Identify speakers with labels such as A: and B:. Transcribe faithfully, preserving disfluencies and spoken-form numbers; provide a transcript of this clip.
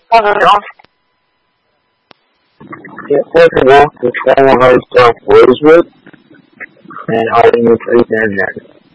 A: Alright. Yeah, second of all, the former host of Rosewood, and all the new place and Jack.